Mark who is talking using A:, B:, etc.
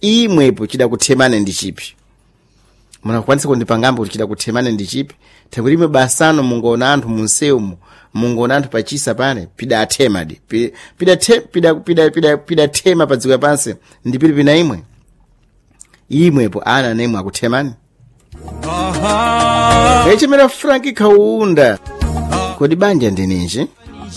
A: imwepo chidakuthemane ndi chipi? Munakwanisa kundipangambo kuti chidakuthemane ndi chipi? Thakuti imwe basano mungoona anthu munseumu, mungoona anthu pachisa pale, pidathemadi. Pidathema pa dziko lapansi ndi pili pina imwe. Imwepo ana nemwe akuthemani. Echimera Frank Kaunda. Kodi banja ndininji?